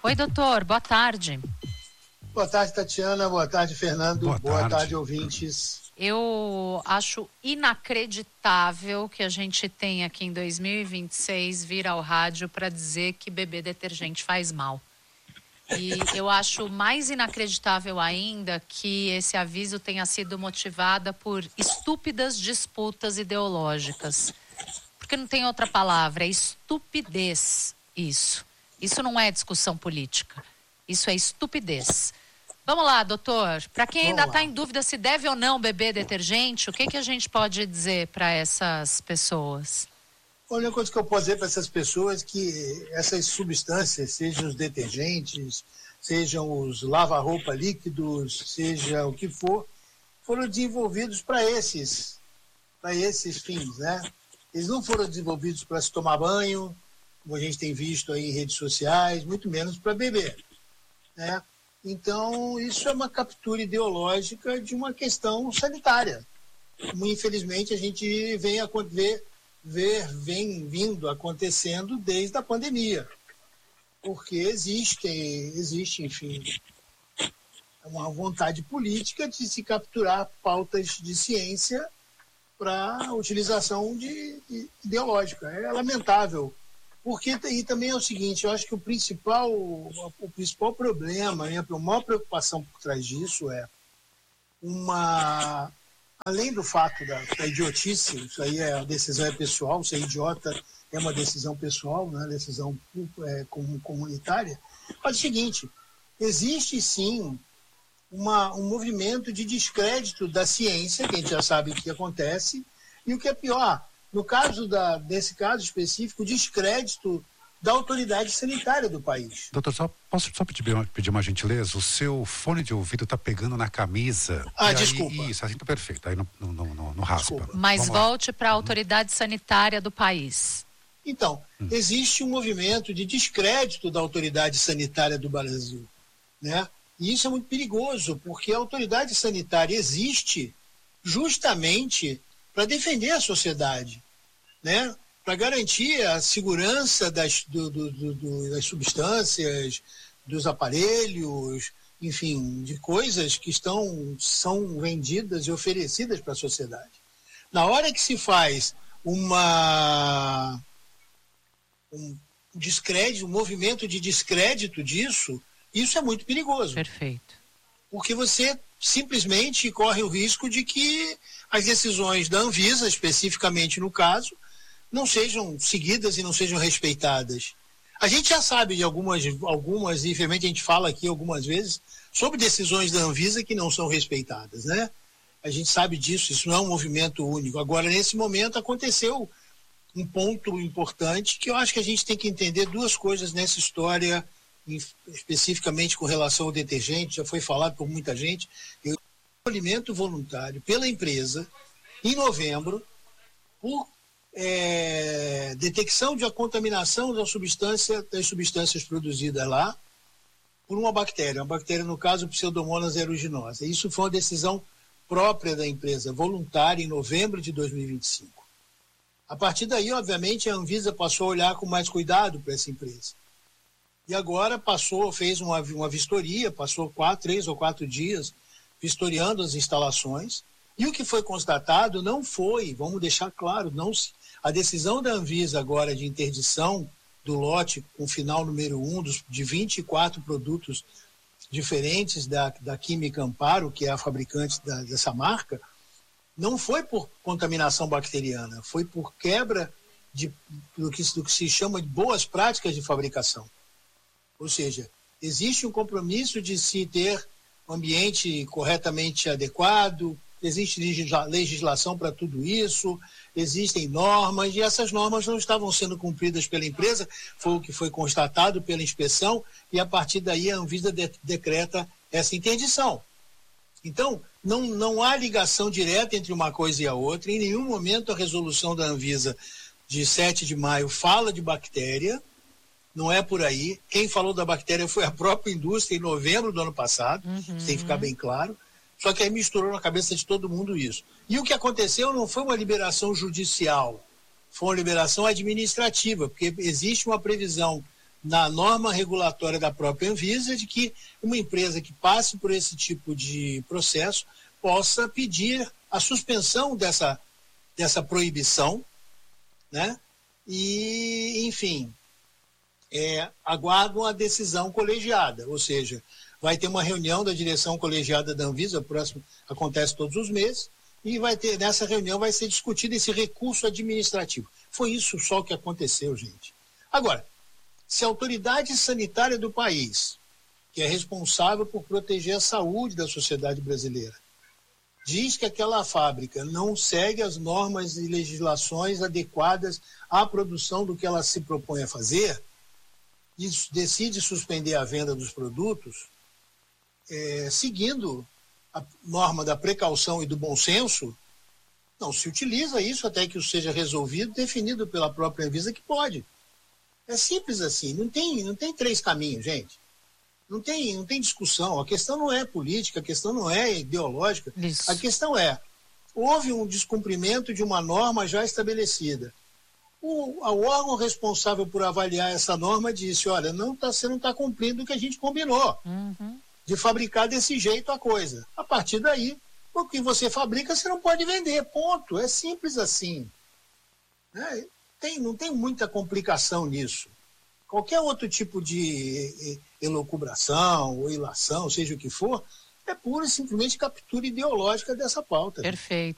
Oi, doutor, boa tarde. Boa tarde, Tatiana. Boa tarde, Fernando. Boa tarde, ouvintes. Eu acho inacreditável que a gente tenha aqui em 2026 vir ao rádio para dizer que beber detergente faz mal. E eu acho mais inacreditável ainda que esse aviso tenha sido motivado por estúpidas disputas ideológicas. Porque não tem outra palavra, é estupidez isso. Isso não é discussão política, isso é estupidez. Vamos lá, doutor. Para quem ainda está em dúvida se deve ou não beber detergente, o que a gente pode dizer para essas pessoas? A única coisa que eu posso dizer para essas pessoas é que essas substâncias, sejam os detergentes, sejam os lava-roupa líquidos, seja o que for, foram desenvolvidos para esses fins, né? Eles não foram desenvolvidos para se tomar banho, como a gente tem visto aí em redes sociais, muito menos para beber, né? Então, isso é uma captura ideológica de uma questão sanitária. Como, infelizmente, a gente vem vindo acontecendo desde a pandemia. Porque existe, enfim, uma vontade política de se capturar pautas de ciência para utilização ideológica. É lamentável. Porque, e também é o seguinte, eu acho que o principal problema, a maior preocupação por trás disso é além do fato da idiotice, isso aí a decisão é pessoal, ser idiota é uma decisão pessoal, né, decisão comunitária, mas é o seguinte, existe sim um movimento de descrédito da ciência, que a gente já sabe o que acontece, e o que é pior, no caso desse caso específico, descrédito da autoridade sanitária do país. Doutor, posso só pedir uma gentileza? O seu fone de ouvido está pegando na camisa. Desculpa. Isso, assim tá perfeito, aí não raspa. Desculpa. Mas volte para a autoridade sanitária do país. Então, existe um movimento de descrédito da autoridade sanitária do Brasil, né? E isso é muito perigoso, porque a autoridade sanitária existe justamente para defender a sociedade, né? Para garantir a segurança das substâncias, dos aparelhos, enfim, de coisas que são vendidas e oferecidas para a sociedade. Na hora que se faz um movimento de descrédito disso, isso é muito perigoso. Perfeito. Porque você simplesmente corre o risco de que as decisões da Anvisa, especificamente no caso, não sejam seguidas e não sejam respeitadas. A gente já sabe de algumas, e infelizmente a gente fala aqui algumas vezes, sobre decisões da Anvisa que não são respeitadas, né? A gente sabe disso, isso não é um movimento único. Agora, nesse momento, aconteceu um ponto importante que eu acho que a gente tem que entender duas coisas nessa história, especificamente com relação ao detergente, já foi falado por muita gente. O alimento voluntário pela empresa, em novembro, por detecção de contaminação das substâncias produzidas lá por uma bactéria no caso Pseudomonas aeruginosa. Isso foi uma decisão própria da empresa, voluntária, em novembro de 2025. A partir daí, obviamente, a Anvisa passou a olhar com mais cuidado para essa empresa. E agora fez uma vistoria, passou 3 ou 4 dias vistoriando as instalações, e o que foi constatado não foi, vamos deixar claro, a decisão da Anvisa agora de interdição do lote com final número 1 de 24 produtos diferentes da Química Amparo, que é a fabricante dessa marca, não foi por contaminação bacteriana, foi por quebra do que se chama de boas práticas de fabricação. Ou seja, existe um compromisso de se ter um ambiente corretamente adequado, existe legislação para tudo isso, existem normas, e essas normas não estavam sendo cumpridas pela empresa, foi o que foi constatado pela inspeção, e a partir daí a Anvisa decreta essa interdição. Então, não há ligação direta entre uma coisa e a outra, em nenhum momento a resolução da Anvisa de 7 de maio fala de bactéria, não é por aí. Quem falou da bactéria foi a própria indústria em novembro do ano passado, isso tem que ficar bem claro. Só que aí misturou na cabeça de todo mundo isso. E o que aconteceu não foi uma liberação judicial, foi uma liberação administrativa, porque existe uma previsão na norma regulatória da própria Anvisa de que uma empresa que passe por esse tipo de processo possa pedir a suspensão dessa proibição, né? E, enfim, aguardam a decisão colegiada, ou seja, vai ter uma reunião da direção colegiada da Anvisa, próximo acontece todos os meses, e nessa reunião vai ser discutido esse recurso administrativo. Foi isso só que aconteceu, gente. Agora, se a autoridade sanitária do país, que é responsável por proteger a saúde da sociedade brasileira, diz que aquela fábrica não segue as normas e legislações adequadas à produção do que ela se propõe a fazer, e decide suspender a venda dos produtos, seguindo a norma da precaução e do bom senso, não se utiliza isso até que isso seja resolvido, definido pela própria Anvisa que pode. É simples assim, não tem três caminhos, gente. Não tem discussão. A questão não é política, a questão não é ideológica. Isso. A questão houve um descumprimento de uma norma já estabelecida. O órgão responsável por avaliar essa norma disse, olha, você não está cumprindo o que a gente combinou, de fabricar desse jeito a coisa. A partir daí, o que você fabrica, você não pode vender, ponto. É simples assim. Não tem muita complicação nisso. Qualquer outro tipo de elucubração ou ilação, seja o que for, é pura e simplesmente captura ideológica dessa pauta. Perfeito.